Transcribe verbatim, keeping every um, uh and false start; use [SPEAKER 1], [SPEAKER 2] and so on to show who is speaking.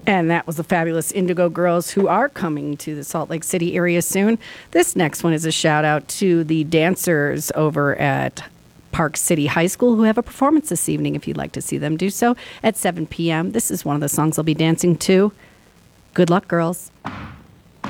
[SPEAKER 1] And that was the fabulous Indigo Girls, who are coming to the Salt Lake City area soon. This next one is a shout out to the dancers over at Park City High School who have a performance this evening. If you'd like to see them, do so at seven p.m. This is one of the songs I'll be dancing to. Good luck, girls.